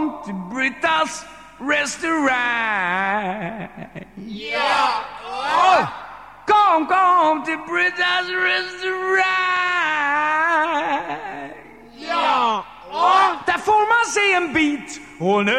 kom till Brittas restaurang. Ja! Kom till Brittas restaurang. Ja! Där får man se en bit. Och